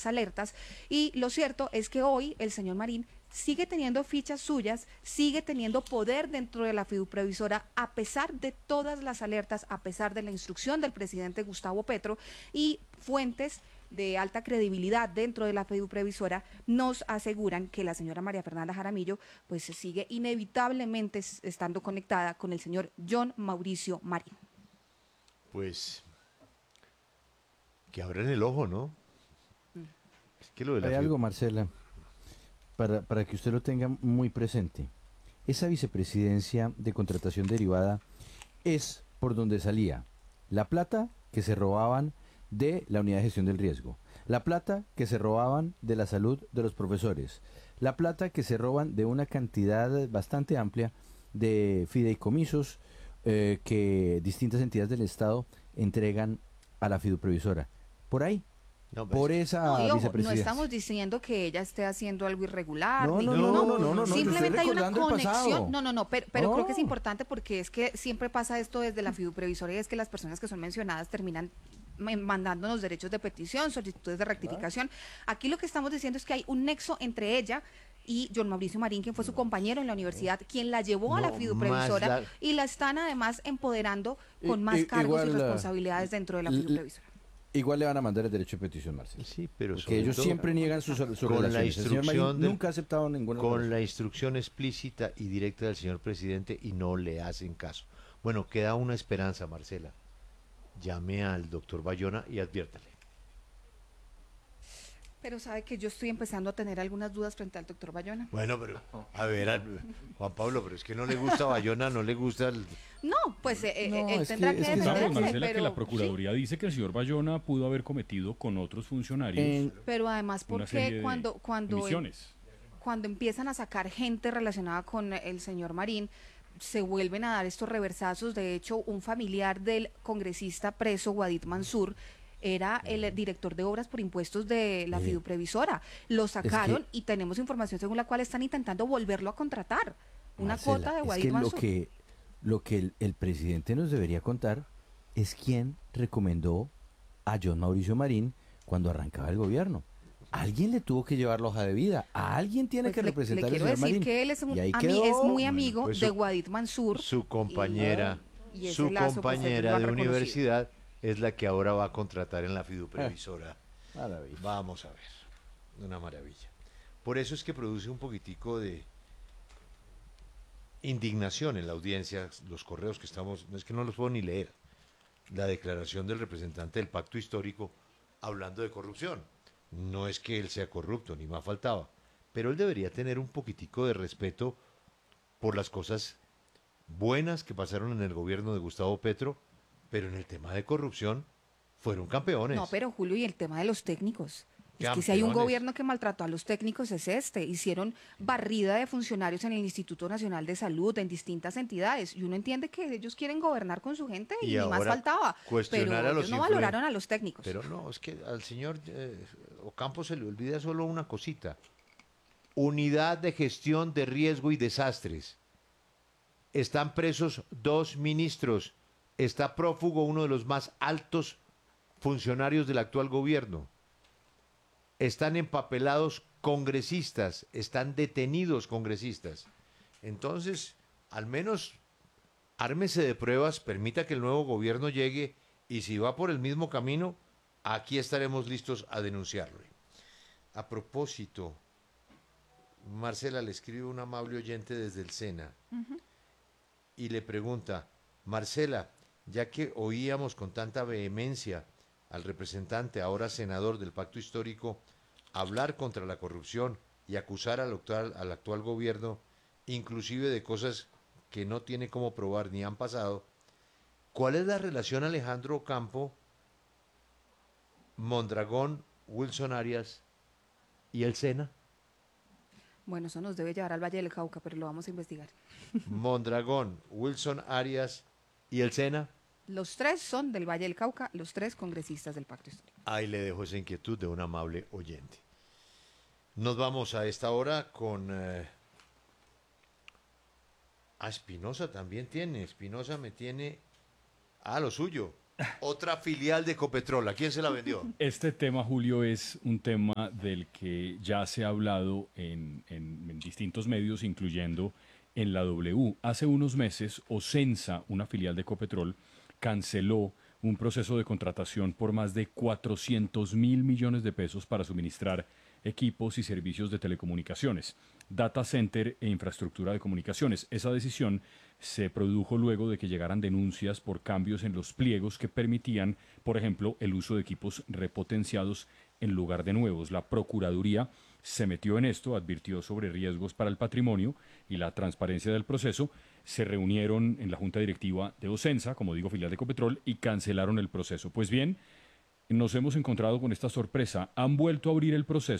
las alertas, y lo cierto es que hoy el señor Marín sigue teniendo fichas suyas, sigue teniendo poder dentro de la fiduprevisora a pesar de todas las alertas, a pesar de la instrucción del presidente Gustavo Petro, y fuentes de alta credibilidad dentro de la fiduprevisora nos aseguran que la señora María Fernanda Jaramillo pues sigue inevitablemente estando conectada con el señor John Mauricio Marín. Pues que abran el ojo, ¿no? Es que lo de la Hay algo, Marcela, para que usted lo tenga muy presente. Esa vicepresidencia de contratación derivada es por donde salía la plata que se robaban de la unidad de gestión del riesgo, la plata que se robaban de la salud de los profesores, la plata que se roban de una cantidad bastante amplia de fideicomisos que distintas entidades del Estado entregan a la fiduprevisora. Por ahí, no, por pues, esa No, y ojo, no vicepresidencia. estamos diciendo que ella esté haciendo algo irregular, No, ni no, que no, no, no, no, no, yo simplemente estoy hay una recordando el pasado. conexión. No, pero creo que es No. importante porque es que siempre pasa esto desde la fiduprevisora y es que las personas que son mencionadas terminan mandándonos derechos de petición, solicitudes de rectificación. Aquí lo que estamos diciendo es que hay un nexo entre ella y John Mauricio Marín, quien fue su compañero en la universidad, quien la llevó a la no, fiduprevisora más y la están además empoderando con más I- cargos y igual, responsabilidades dentro de la l- fiduprevisora. Igual le van a mandar el derecho de petición, Marcelo. sí, pero Porque sobre ellos todo siempre niegan sus con la relaciones. El señor Marín instrucción del- nunca ha aceptado ninguna con relación. la instrucción explícita y directa del señor presidente y no le hacen caso. Bueno, queda una esperanza, Marcela. Llame al doctor Bayona y adviértale. Pero sabe que yo estoy empezando a tener algunas dudas frente al doctor Bayona. Bueno, pero a ver, Juan Pablo, pero es que no le gusta Bayona, no le gusta el... No, pues No, él es tendrá que- que, es que defenderse, Sabemos, Marcela, pero que la Procuraduría dice que el señor Bayona pudo haber cometido con otros funcionarios En- pero además una porque serie de cuando emisiones. cuando empiezan a sacar gente relacionada con el señor Marín, se vuelven a dar estos reversazos. De hecho, un familiar del congresista preso, Wadid Mansur, era el director de obras por impuestos de la fiduprevisora. Lo sacaron y tenemos información según la cual están intentando volverlo a contratar. Una Marcela, cuota de es Wadid que Mansur. lo que el presidente nos debería contar es quién recomendó a John Mauricio Marín cuando arrancaba el gobierno. Alguien le tuvo que llevar la hoja de vida. A alguien tiene Pues que le representar quiero al señor decir Marín. que él es, Y ahí es quedó. muy amigo pues de su- Wadid Mansur. Su compañera, y ese su lazo, pues, ellos lo compañera han de reconocido. universidad es la que ahora va a contratar en la fiduprevisora. Maravilla. Vamos a ver, una maravilla. Por eso es que produce un poquitico de indignación en la audiencia, los correos que estamos, no es que no los puedo ni leer, la declaración del representante del pacto histórico hablando de corrupción. No es que él sea corrupto, ni más faltaba, pero él debería tener un poquitico de respeto por las cosas buenas que pasaron en el gobierno de Gustavo Petro, pero en el tema de corrupción fueron campeones. No, pero Julio, y el tema de los técnicos. Es que si hay un Campeones. gobierno que maltrató a los técnicos es este. Hicieron barrida de funcionarios en el Instituto Nacional de Salud, en distintas entidades. Y uno entiende que ellos quieren gobernar con su gente y, Y ni más ahora faltaba. cuestionar Pero a los ellos no influen- valoraron a los técnicos. Pero no, es que al señor Ocampo se le olvida solo una cosita. Unidad de gestión de riesgo y desastres. Están presos 2 ministros. Está prófugo uno de los más altos funcionarios del actual gobierno. Están empapelados congresistas, están detenidos congresistas. Entonces, al menos ármese de pruebas, permita que el nuevo gobierno llegue y si va por el mismo camino, aquí estaremos listos a denunciarlo. A propósito, Marcela le escribe un amable oyente desde el SENA y le pregunta, Marcela, ya que oíamos con tanta vehemencia al representante, ahora senador del Pacto Histórico, hablar contra la corrupción y acusar al actual gobierno, inclusive de cosas que no tiene cómo probar ni han pasado, ¿cuál es la relación Alejandro Ocampo, Mondragón, Wilson Arias y el SENA? Bueno, eso nos debe llevar al Valle del Cauca, pero lo vamos a investigar. Mondragón, Wilson Arias y el SENA. Los tres son del Valle del Cauca, los tres congresistas del Pacto Histórico. Ahí le dejo esa inquietud de un amable oyente. Nos vamos a esta hora con... Espinosa también tiene. Espinosa me tiene... lo suyo. Otra filial de Ecopetrol. ¿A quién se la vendió? Este tema, Julio, es un tema del que ya se ha hablado en distintos medios, incluyendo en la W. Hace unos meses, Ocensa, una filial de Ecopetrol, canceló un proceso de contratación por más de 400.000 millones de pesos para suministrar equipos y servicios de telecomunicaciones, data center e infraestructura de comunicaciones. Esa decisión se produjo luego de que llegaran denuncias por cambios en los pliegos que permitían, por ejemplo, el uso de equipos repotenciados en lugar de nuevos. La Procuraduría se metió en esto, advirtió sobre riesgos para el patrimonio y la transparencia del proceso. Se reunieron en la junta directiva de Ocensa, como digo, filial de Ecopetrol, y cancelaron el proceso. Pues bien, nos hemos encontrado con esta sorpresa. Han vuelto a abrir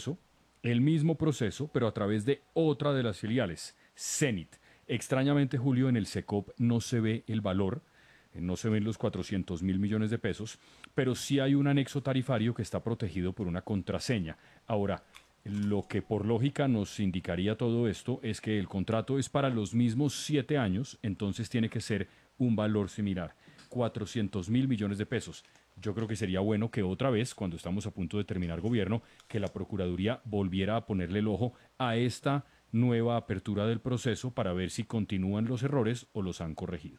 el mismo proceso, pero a través de otra de las filiales, Zenit. Extrañamente, Julio, en el SECOP no se ve el valor, no se ven los 400.000 millones de pesos, pero sí hay un anexo tarifario que está protegido por una contraseña. Ahora, lo que por lógica nos indicaría todo esto es que el contrato es para los mismos 7 años, entonces tiene que ser un valor similar, 400.000 millones de pesos. Yo creo que sería bueno que otra vez, cuando estamos a punto de terminar gobierno, que la Procuraduría volviera a ponerle el ojo a esta nueva apertura del proceso para ver si continúan los errores o los han corregido.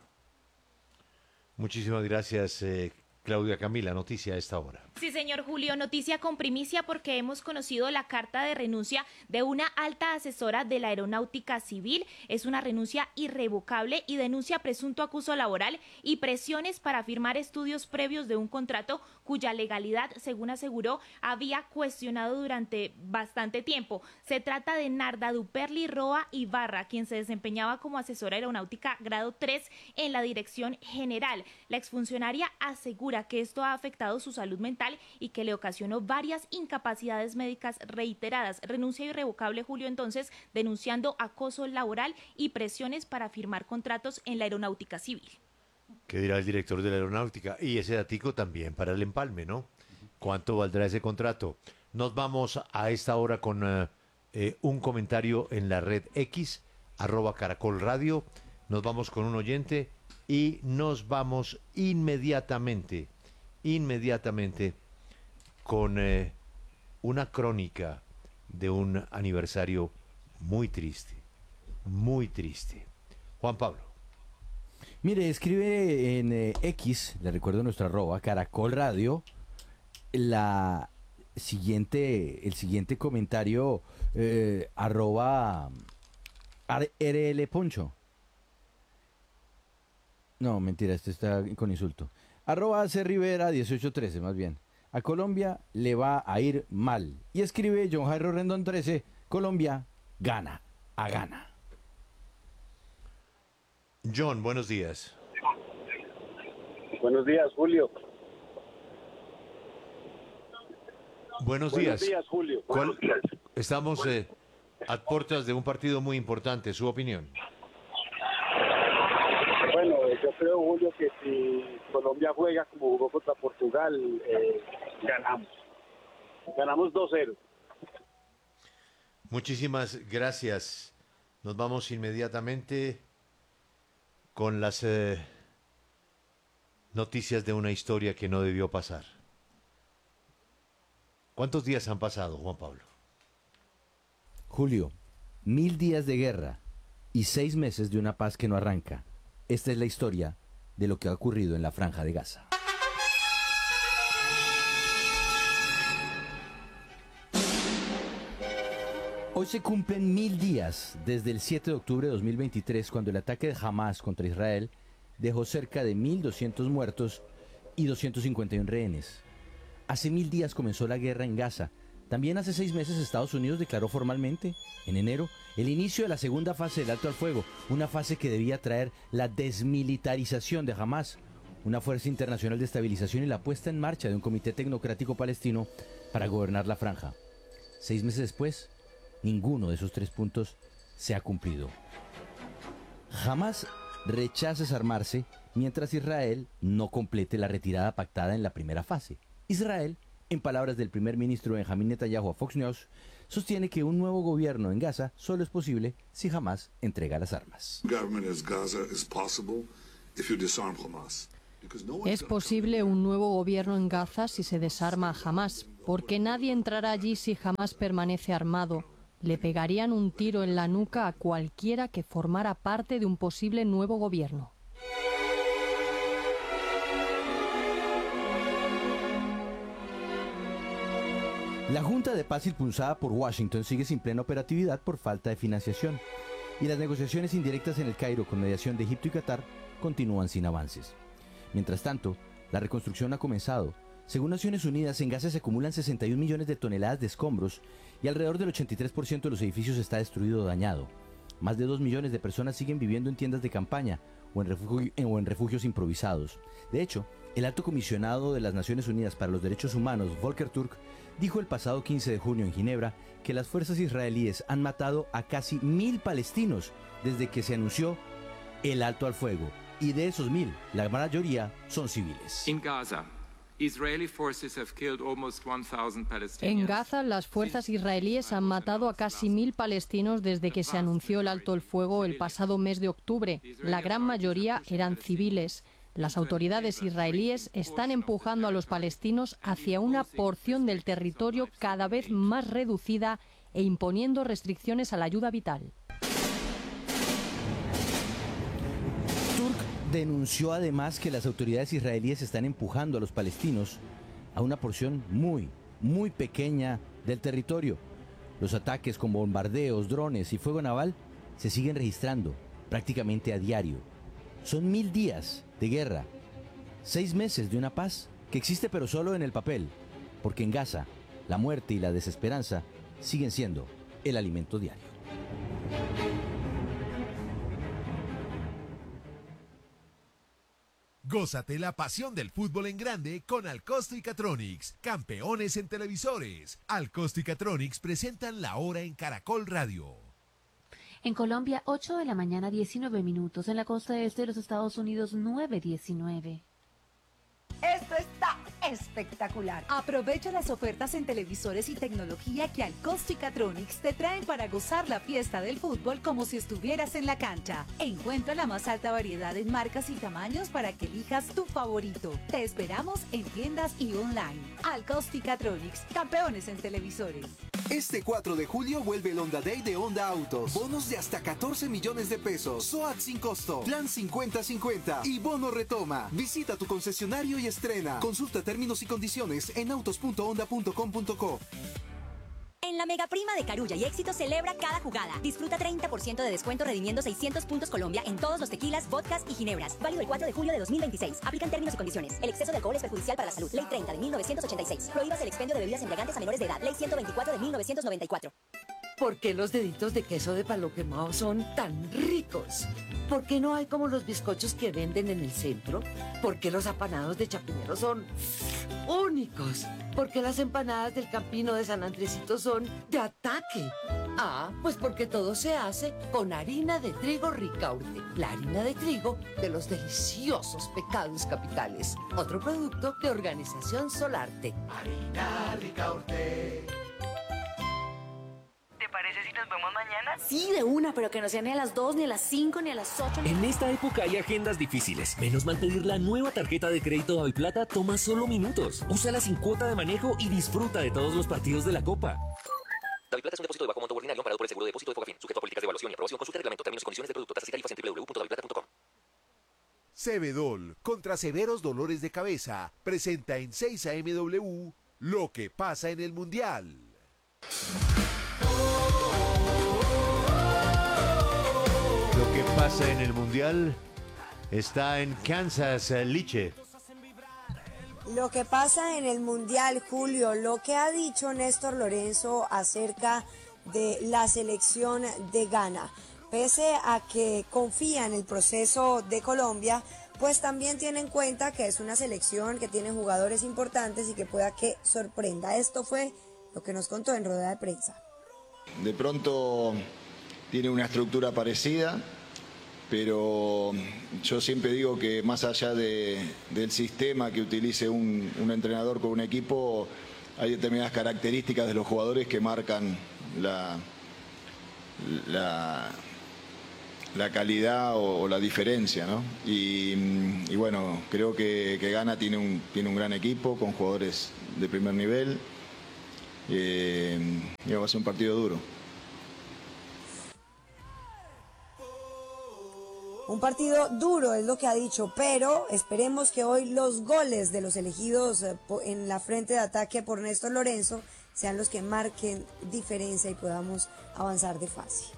Muchísimas gracias, Claudia Camila. Noticia a esta hora. Sí, señor Julio, noticia con primicia porque hemos conocido la carta de renuncia de una alta asesora de la Aeronáutica Civil. Es una renuncia irrevocable y denuncia presunto acoso laboral y presiones para firmar estudios previos de un contrato cuya legalidad, según aseguró, había cuestionado durante bastante tiempo. Se trata de Narda Duperli Roa Ibarra, quien se desempeñaba como asesora aeronáutica grado 3 en la Dirección General. La exfuncionaria asegura que esto ha afectado su salud mental y que le ocasionó varias incapacidades médicas reiteradas. Renuncia irrevocable, Julio, entonces, denunciando acoso laboral y presiones para firmar contratos en la Aeronáutica Civil. ¿Qué dirá el director de la Aeronáutica? Y ese datico también para el empalme, ¿no? ¿Cuánto valdrá ese contrato? Nos vamos a esta hora con un comentario en la red X, @Caracol Radio. Nos vamos con un oyente y nos vamos inmediatamente con una crónica de un aniversario muy triste, muy triste. Juan Pablo. Mire, escribe en X, le recuerdo nuestra @Caracol Radio, el siguiente comentario, @RL Poncho. No, mentira, este está con insulto. @C Rivera 1813, más bien. A Colombia le va a ir mal. Y escribe John Jairo Rendón 13, Colombia gana, a gana. John, buenos días. Buenos días, Julio. Buenos días, Julio. ¿Cuál? Estamos a puertas de un partido muy importante. ¿Su opinión? Bueno, yo creo, Julio, que si Colombia juega como jugó contra Portugal, ganamos. Ganamos 2-0. Muchísimas gracias. Nos vamos inmediatamente con las noticias de una historia que no debió pasar. ¿Cuántos días han pasado, Juan Pablo? Julio, 1000 días de guerra y 6 meses de una paz que no arranca. Esta es la historia de lo que ha ocurrido en la Franja de Gaza. Hoy se cumplen 1000 días desde el 7 de octubre de 2023, cuando el ataque de Hamas contra Israel dejó cerca de 1200 muertos y 251 rehenes. Hace 1000 días comenzó la guerra en Gaza. También hace 6 meses Estados Unidos declaró formalmente, en enero, el inicio de la segunda fase del alto al fuego, una fase que debía traer la desmilitarización de Hamas, una fuerza internacional de estabilización y la puesta en marcha de un comité tecnocrático palestino para gobernar la franja. 6 meses después, ninguno de esos 3 puntos se ha cumplido. Hamas rechaza desarmarse mientras Israel no complete la retirada pactada en la primera fase. Israel, en palabras del primer ministro Benjamin Netanyahu a Fox News, sostiene que un nuevo gobierno en Gaza solo es posible si Hamas entrega las armas. Es posible un nuevo gobierno en Gaza si se desarma a Hamás, porque nadie entrará allí si Hamás permanece armado. Le pegarían un tiro en la nuca a cualquiera que formara parte de un posible nuevo gobierno. La Junta de Paz impulsada por Washington sigue sin plena operatividad por falta de financiación, y las negociaciones indirectas en el Cairo con mediación de Egipto y Qatar continúan sin avances. Mientras tanto, la reconstrucción ha comenzado. Según Naciones Unidas, en Gaza se acumulan 61 millones de toneladas de escombros y alrededor del 83% de los edificios está destruido o dañado. Más de 2 millones de personas siguen viviendo en tiendas de campaña o en refugios improvisados. De hecho, el alto comisionado de las Naciones Unidas para los Derechos Humanos, Volker Turk, dijo el pasado 15 de junio en Ginebra que las fuerzas israelíes han matado a casi 1.000 palestinos desde que se anunció el alto al fuego. Y de esos 1.000, la mayoría son civiles. En Gaza, las fuerzas israelíes han matado a casi 1.000 palestinos desde que se anunció el alto el fuego el pasado mes de octubre. La gran mayoría eran civiles. Las autoridades israelíes están empujando a los palestinos hacia una porción del territorio cada vez más reducida e imponiendo restricciones a la ayuda vital. Turk denunció además que las autoridades israelíes están empujando a los palestinos a una porción muy pequeña del territorio. Los ataques con bombardeos, drones y fuego naval se siguen registrando prácticamente a diario. Son 1000 días de guerra, 6 meses de una paz que existe pero solo en el papel, porque en Gaza la muerte y la desesperanza siguen siendo el alimento diario. Gózate la pasión del fútbol en grande con Alcosto y Catronics, campeones en televisores. Alcosto y Catronics presentan La Hora en Caracol Radio. En Colombia, 8 de la mañana, 19 minutos. En la costa este de los Estados Unidos, 9:19. Esto está espectacular. Aprovecha las ofertas en televisores y tecnología que Alcosto y Catronics te traen para gozar la fiesta del fútbol como si estuvieras en la cancha. Encuentra la más alta variedad en marcas y tamaños para que elijas tu favorito. Te esperamos en tiendas y online. Alcosto y Catronics, campeones en televisores. Este 4 de julio vuelve el Honda Day de Honda Autos. Bonos de hasta 14 millones de pesos. SOAT sin costo. Plan 50-50. Y bono retoma. Visita tu concesionario y estrena. Consulta términos y condiciones en autos.honda.com.co. En la Mega Prima de Carulla y Éxito celebra cada jugada. Disfruta 30% de descuento redimiendo 600 puntos Colombia en todos los tequilas, vodkas y ginebras. Válido el 4 de julio de 2026. Aplican términos y condiciones. El exceso de alcohol es perjudicial para la salud. Ley 30 de 1986. Prohíbas el expendio de bebidas embriagantes a menores de edad. Ley 124 de 1994. ¿Por qué los deditos de queso de palo quemado son tan ricos? ¿Por qué no hay como los bizcochos que venden en el centro? ¿Por qué los apanados de Chapinero son únicos? ¿Por qué las empanadas del Campino de San Andresito son de ataque? Ah, pues porque todo se hace con harina de trigo Ricaurte, la harina de trigo de los deliciosos pecados capitales. Otro producto de Organización Solarte. Harina Ricaurte. ¿Te parece si nos vemos mañana? Sí, de una, pero que no sea ni a las 2, ni a las 5, ni a las 8. En esta época hay agendas difíciles. Menos mal pedir la nueva tarjeta de crédito Daviplata toma solo minutos. Úsala sin cuota de manejo y disfruta de todos los partidos de la Copa. Daviplata es un depósito de bajo monto ordinario amparado por el seguro de depósito de Fogafín, sujeto a políticas de evaluación y aprobación. Consulta el reglamento, términos y condiciones del producto. Tasa y tarifas en www.daviplata.com. Cebedol, contra severos dolores de cabeza, presenta en 6 AMW Lo que pasa en el Mundial. Lo que pasa en el Mundial está en Kansas, Liche. Lo que pasa en el Mundial, Julio, lo que ha dicho Néstor Lorenzo acerca de la selección de Ghana. Pese a que confía en el proceso de Colombia, pues también tiene en cuenta que es una selección que tiene jugadores importantes y que pueda que sorprenda. Esto fue lo que nos contó en rueda de prensa. De pronto tiene una estructura parecida, pero yo siempre digo que más allá del sistema que utilice un entrenador con un equipo, hay determinadas características de los jugadores que marcan la calidad o la diferencia, ¿no? Y bueno, creo que Ghana tiene un gran equipo con jugadores de primer nivel y va a ser un partido duro. Un partido duro es lo que ha dicho, pero esperemos que hoy los goles de los elegidos en la frente de ataque por Néstor Lorenzo sean los que marquen diferencia y podamos avanzar de fase.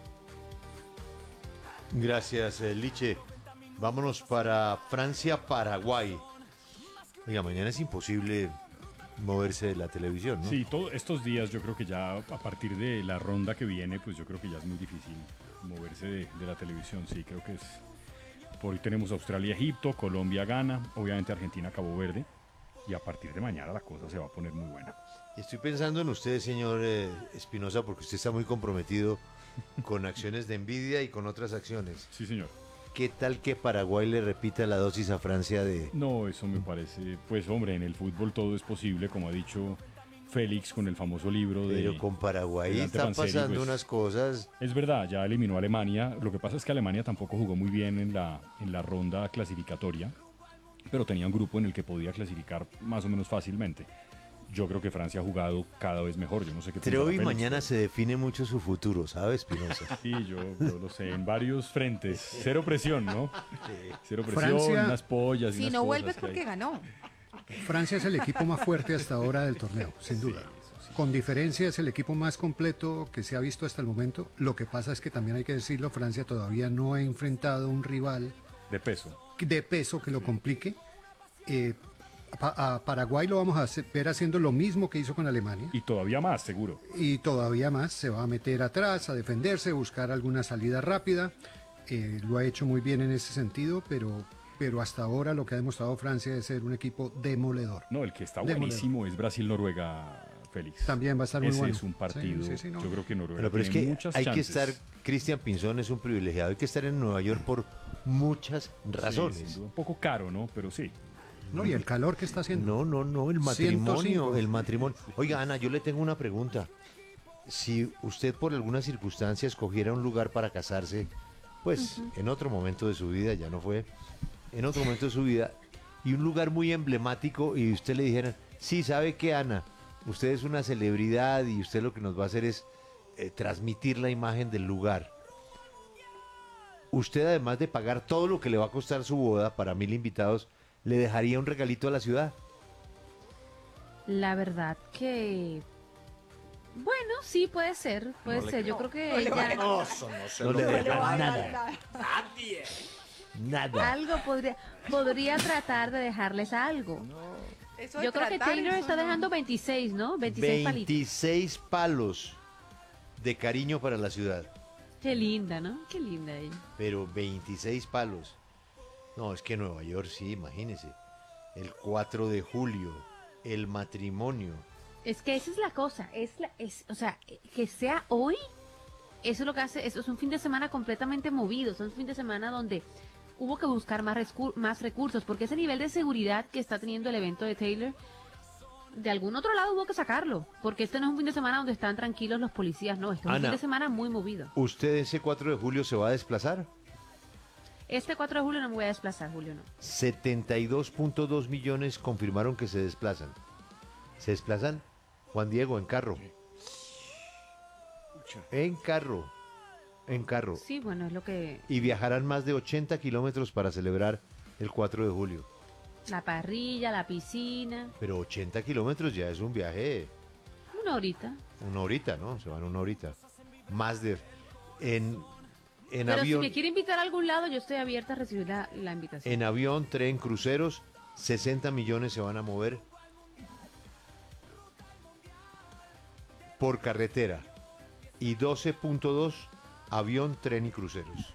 Gracias, Liche. Vámonos para Francia-Paraguay. Oiga, mañana es imposible moverse de la televisión, ¿no? Sí, todos estos días yo creo que ya a partir de la ronda que viene, pues yo creo que ya es muy difícil moverse de la televisión. Sí, creo que es... Por hoy tenemos Australia-Egipto, Colombia-Ghana, obviamente Argentina-Cabo Verde, y a partir de mañana la cosa se va a poner muy buena. Estoy pensando en usted, señor Espinosa, porque usted está muy comprometido con acciones de envidia y con otras acciones. Sí, señor. ¿Qué tal que Paraguay le repita la dosis a Francia de...? No, eso me parece... Pues hombre, en el fútbol todo es posible, como ha dicho Félix con el famoso libro de... Pero con Paraguay Dante están Panzeri, pasando pues, unas cosas... Es verdad, ya eliminó a Alemania. Lo que pasa es que Alemania tampoco jugó muy bien en la ronda clasificatoria, pero tenía un grupo en el que podía clasificar más o menos fácilmente. Yo creo que Francia ha jugado cada vez mejor. Yo no sé qué Pero hoy piensa Félix, mañana se define mucho su futuro, ¿sabes, Espinosa? Sí, yo lo sé, en varios frentes. Cero presión, ¿no? Cero presión, Francia, unas pollas y Si unas no cosas vuelve es que porque hay. ganó. Francia es el equipo más fuerte hasta ahora del torneo, sin duda. Con diferencia es el equipo más completo que se ha visto hasta el momento. Lo que pasa es que también hay que decirlo, Francia todavía no ha enfrentado un rival de peso que lo complique. A Paraguay lo vamos a ver haciendo lo mismo que hizo con Alemania. Y todavía más, seguro. Y todavía más, se va a meter atrás, a defenderse, buscar alguna salida rápida. Lo ha hecho muy bien en ese sentido, pero hasta ahora lo que ha demostrado Francia es ser un equipo demoledor. No, el que está Demoledor. buenísimo es Brasil-Noruega, Félix. También va a estar muy Ese bueno. es un partido, Sí, no. yo creo que Noruega Pero es tiene que muchas hay chances. que estar... Cristian Pinzón es un privilegiado. Hay que estar en Nueva York por muchas razones. Sí, sin duda, un poco caro, ¿no? Pero sí. No, y el calor que está haciendo. No, el matrimonio, 105. el matrimonio. Oiga, Ana, yo le tengo una pregunta. Si usted por alguna circunstancia escogiera un lugar para casarse, pues en otro momento de su vida, ya no fue, en otro momento de su vida, y un lugar muy emblemático, y usted le dijera, sí, ¿sabe qué, Ana? Usted es una celebridad y usted lo que nos va a hacer es transmitir la imagen del lugar. Usted, además de pagar todo lo que le va a costar su boda para 1000 invitados, ¿le dejaría un regalito a la ciudad? La verdad que... Bueno, sí, puede ser, puede ser. Yo creo que ya... No le deja nada. Nadie. Nada. Algo podría tratar de dejarles algo. Eso de Yo creo que tratar, Taylor eso está no. dejando 26, ¿no? 26 palitos. 26 palos de cariño para la ciudad. Qué linda, ¿no? Qué linda ella. Pero 26 palos. No, es que Nueva York, sí, imagínese. El 4 de julio, el matrimonio. Es que esa es la cosa, o sea, que sea hoy, eso es lo que hace, eso es un fin de semana completamente movido, es un fin de semana donde hubo que buscar más recursos, porque ese nivel de seguridad que está teniendo el evento de Taylor, de algún otro lado hubo que sacarlo, porque este no es un fin de semana donde están tranquilos los policías, no, este es un Ana, fin de semana muy movido. ¿Usted ese 4 de julio se va a desplazar? Este 4 de julio no me voy a desplazar, Julio, no. 72.2 millones confirmaron que se desplazan. ¿Se desplazan? Juan Diego, en carro. En carro. En carro. Sí, bueno, es lo que... Y viajarán más de 80 kilómetros para celebrar el 4 de julio. La parrilla, la piscina, Pero 80 kilómetros ya es un viaje, una horita. una horita, ¿no? Se van una horita. Más de... En Pero avión, si me quiere invitar a algún lado, yo estoy abierta a recibir la invitación. en avión, tren, cruceros, 60 millones se van a mover por carretera y 12.2 avión, tren y cruceros.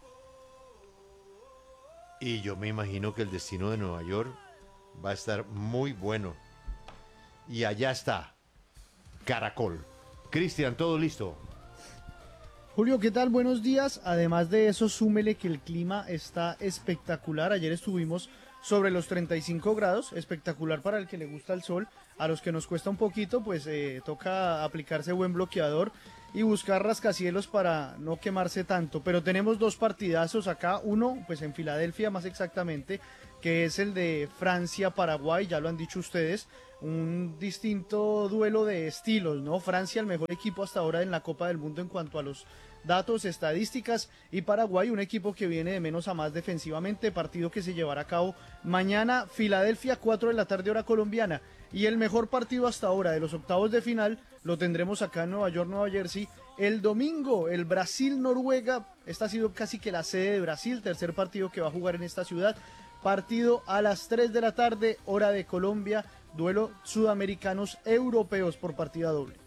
Y yo me imagino que el destino de Nueva York va a estar muy bueno. Y allá está, Caracol. Cristian, ¿todo listo? Julio, ¿qué tal? Buenos días. Además de eso, súmele que el clima está espectacular. Ayer estuvimos sobre los 35 grados, espectacular para el que le gusta el sol. A los que nos cuesta un poquito, pues toca aplicarse buen bloqueador y buscar rascacielos para no quemarse tanto. Pero tenemos dos partidazos acá, uno pues en Filadelfia más exactamente, que es el de Francia-Paraguay, ya lo han dicho ustedes, un distinto duelo de estilos, ¿no? Francia el mejor equipo hasta ahora en la Copa del Mundo en cuanto a los datos, estadísticas, y Paraguay un equipo que viene de menos a más defensivamente, partido que se llevará a cabo mañana, Filadelfia, 4 de la tarde hora colombiana, y el mejor partido hasta ahora de los octavos de final lo tendremos acá en Nueva York, Nueva Jersey, el domingo, el Brasil-Noruega. Esta ha sido casi que la sede de Brasil, tercer partido que va a jugar en esta ciudad, partido a las 3 de la tarde, hora de Colombia, duelo sudamericanos europeos por partida doble.